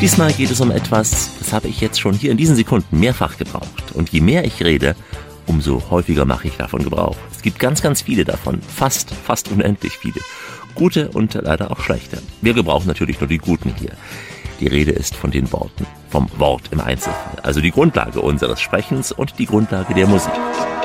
Diesmal geht es um etwas, das habe ich jetzt schon hier in diesen Sekunden mehrfach gebraucht. Und je mehr ich rede, umso häufiger mache ich davon Gebrauch. Es gibt ganz, ganz viele davon. Fast unendlich viele. Gute und leider auch schlechte. Wir gebrauchen natürlich nur die guten hier. Die Rede ist von den Worten. Vom Wort im Einzelfall. Also die Grundlage unseres Sprechens und die Grundlage der Musik.